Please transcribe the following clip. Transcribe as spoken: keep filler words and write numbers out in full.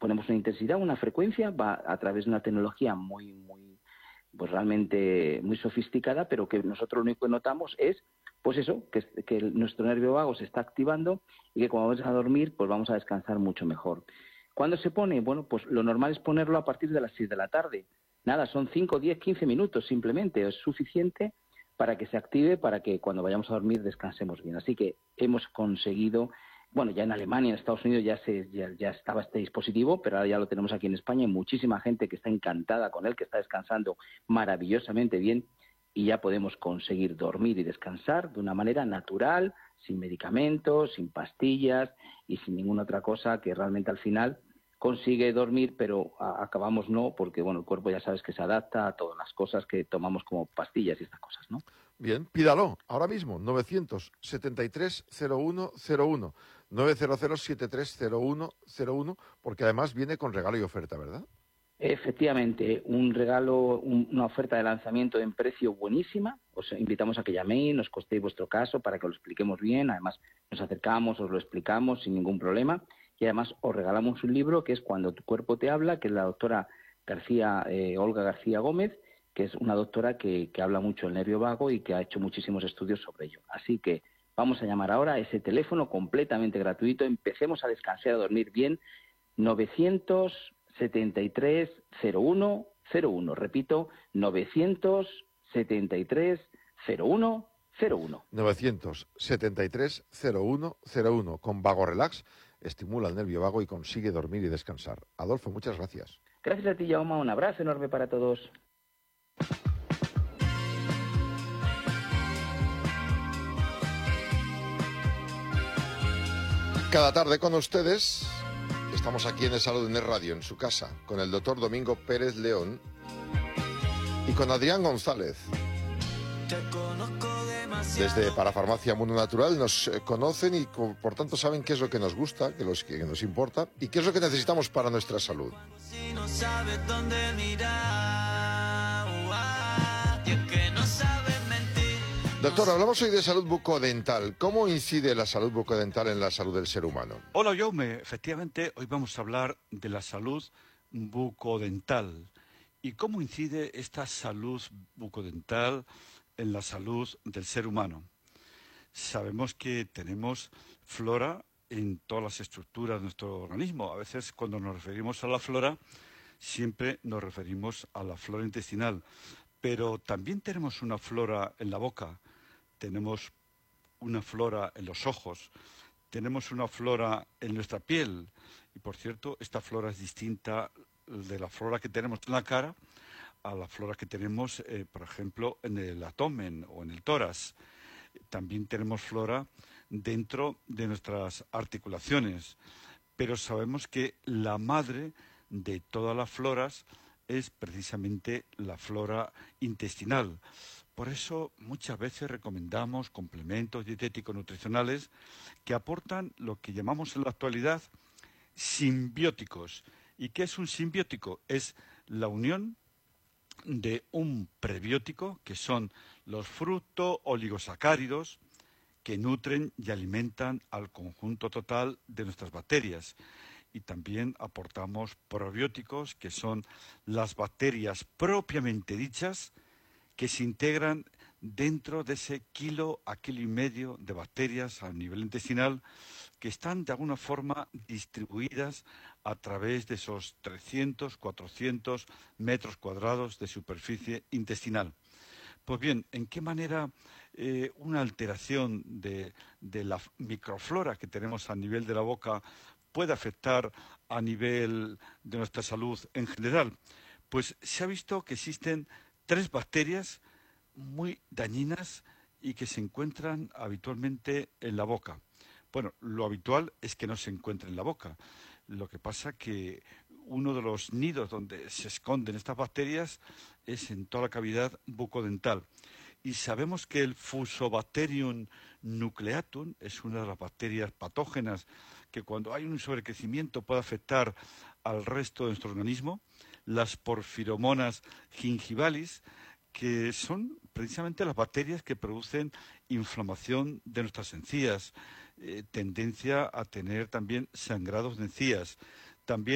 ponemos una intensidad, una frecuencia, va a través de una tecnología muy, muy, pues realmente muy sofisticada, pero que nosotros lo único que notamos es, pues eso, que, que nuestro nervio vago se está activando y que cuando vamos a dormir, pues vamos a descansar mucho mejor. ¿Cuándo se pone? Bueno, pues lo normal es ponerlo a partir de las seis de la tarde. Nada, son cinco, diez, quince minutos simplemente, es suficiente para que se active, para que cuando vayamos a dormir descansemos bien. Así que hemos conseguido, bueno, ya en Alemania, en Estados Unidos ya, se, ya, ya estaba este dispositivo, pero ahora ya lo tenemos aquí en España. Hay muchísima gente que está encantada con él, que está descansando maravillosamente bien y ya podemos conseguir dormir y descansar de una manera natural, sin medicamentos, sin pastillas y sin ninguna otra cosa que realmente al final consigue dormir, pero a, acabamos no, porque bueno, el cuerpo ya sabes que se adapta a todas las cosas que tomamos como pastillas y estas cosas, ¿no? Bien, pídalo ahora mismo, novecientos setenta y tres cero uno cero uno, novecientos setenta y tres cero uno cero uno, porque además viene con regalo y oferta, ¿verdad? Efectivamente, un regalo, un, una oferta de lanzamiento en precio buenísima. Os invitamos a que llaméis, nos contéis vuestro caso para que lo expliquemos bien. Además, nos acercamos, os lo explicamos sin ningún problema. Y además, os regalamos un libro que es Cuando tu cuerpo te habla, que es la doctora García, eh, Olga García Gómez, que es una doctora que, que habla mucho del nervio vago y que ha hecho muchísimos estudios sobre ello. Así que vamos a llamar ahora a ese teléfono completamente gratuito. Empecemos a descansar, a dormir bien. novecientos setenta y tres cero uno cero uno. Repito, novecientos setenta y tres cero uno cero uno. novecientos setenta y tres cero uno cero uno. Con Vago Relax estimula el nervio vago y consigue dormir y descansar. Adolfo, muchas gracias. Gracias a ti, Jaume. Un abrazo enorme para todos. Cada tarde con ustedes estamos aquí en el Salud en el Radio, en su casa, con el doctor Domingo Pérez León y con Adrián González. Desde Parafarmacia Mundo Natural nos conocen y por tanto saben qué es lo que nos gusta, qué es lo que nos importa y qué es lo que necesitamos para nuestra salud. Doctor, hablamos hoy de salud bucodental. ¿Cómo incide la salud bucodental en la salud del ser humano? Hola, Jaume. Efectivamente, hoy vamos a hablar de la salud bucodental y cómo incide esta salud bucodental en la salud del ser humano. Sabemos que tenemos flora en todas las estructuras de nuestro organismo. A veces, cuando nos referimos a la flora, siempre nos referimos a la flora intestinal. Pero también tenemos una flora en la boca, tenemos una flora en los ojos, tenemos una flora en nuestra piel. Y, por cierto, esta flora es distinta de la flora que tenemos en la cara a la flora que tenemos, eh, por ejemplo, en el abdomen o en el tórax. También tenemos flora dentro de nuestras articulaciones. Pero sabemos que la madre de todas las floras es precisamente la flora intestinal. Por eso muchas veces recomendamos complementos dietéticos nutricionales que aportan lo que llamamos en la actualidad simbióticos. ¿Y qué es un simbiótico? Es la unión de un prebiótico, que son los fructooligosacáridos, que nutren y alimentan al conjunto total de nuestras bacterias. Y también aportamos probióticos, que son las bacterias propiamente dichas, que se integran dentro de ese kilo a kilo y medio de bacterias a nivel intestinal, que están de alguna forma distribuidas a través de esos trescientos, cuatrocientos metros cuadrados de superficie intestinal. Pues bien, ¿en qué manera eh, una alteración de, de la microflora que tenemos a nivel de la boca puede afectar a nivel de nuestra salud en general? Pues se ha visto que existen tres bacterias muy dañinas y que se encuentran habitualmente en la boca. Bueno, lo habitual es que no se encuentren en la boca. Lo que pasa que uno de los nidos donde se esconden estas bacterias es en toda la cavidad bucodental. Y sabemos que el Fusobacterium nucleatum es una de las bacterias patógenas que cuando hay un sobrecrecimiento puede afectar al resto de nuestro organismo. Las porfiromonas gingivalis, que son precisamente las bacterias que producen inflamación de nuestras encías, eh, tendencia a tener también sangrados de encías. También